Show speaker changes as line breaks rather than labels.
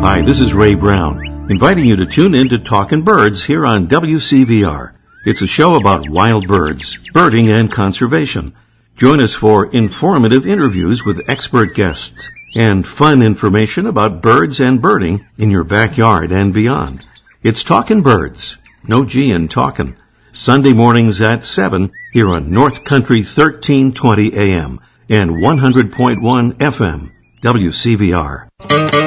Hi, this is Ray Brown, inviting you to tune in to Talkin' Birds here on WCVR. It's a show about wild birds, birding, and conservation. Join us for informative interviews with expert guests and fun information about birds and birding in your backyard and beyond. It's Talkin' Birds, no G in talkin', Sunday mornings at 7 here on North Country 1320 AM and 100.1 FM, WCVR.